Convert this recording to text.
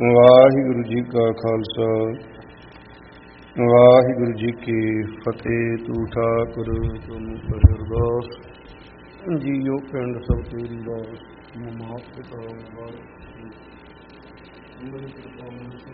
ਵਾਹਿਗੁਰੂ ਜੀ ਕਾ ਖਾਲਸਾ ਵਾਹਿਗੁਰੂ ਜੀ ਕੀ ਫਤਿਹ। ਤੂੰ ਠਾਕੁਰ ਤੁਮ ਅਰਦਾਸ ਜੀਓ ਪਿੰਡ ਸਭ ਤੇਰੀ ਦਾਸ ਮਾਤਾ ਪਿਤਾ